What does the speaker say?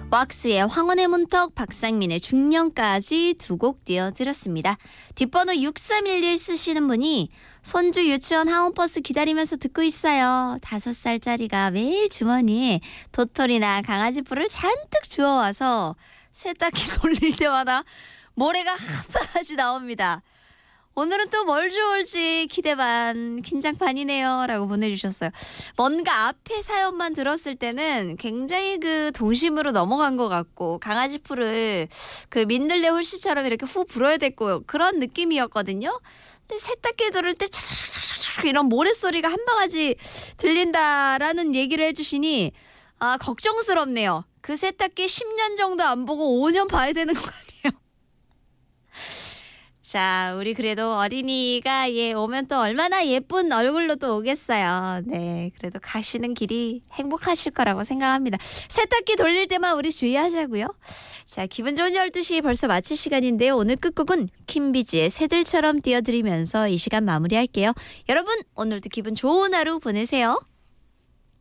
박스의 황혼의 문턱, 박상민의 중년까지 두 곡 띄워드렸습니다. 뒷번호 6311 쓰시는 분이 손주 유치원 하원버스 기다리면서 듣고 있어요. 5살짜리가 매일 주머니에 도토리나 강아지 뿔을 잔뜩 주워와서 세탁기 돌릴 때마다 모래가 한 바가지 나옵니다. 오늘은 또 뭘 주울지 기대 반 긴장 반이네요 라고 보내주셨어요. 뭔가 앞에 사연만 들었을 때는 굉장히 그 동심으로 넘어간 것 같고 강아지 풀을 그 민들레 홀씨처럼 이렇게 후 불어야 됐고 그런 느낌이었거든요. 근데 세탁기 돌릴 때 이런 모래소리가 한 바가지 들린다라는 얘기를 해주시니 걱정스럽네요. 그 세탁기 10년 정도 안 보고 5년 봐야 되는 거 아니에요? 자, 우리 그래도 어린이가 오면 또 얼마나 예쁜 얼굴로 또 오겠어요. 네, 그래도 가시는 길이 행복하실 거라고 생각합니다. 세탁기 돌릴 때만 우리 주의하자고요. 자, 기분 좋은 12시 벌써 마칠 시간인데요. 오늘 끝곡은 킴비지의 새들처럼 띄워드리면서 이 시간 마무리할게요. 여러분, 오늘도 기분 좋은 하루 보내세요.